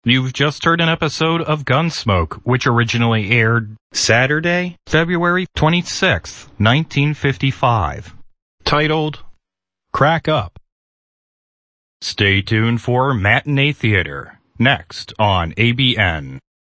You've just heard an episode of Gunsmoke, which originally aired Saturday, February 26th, 1955, titled Crack Up. Stay tuned for Matinee Theater, next on ABN.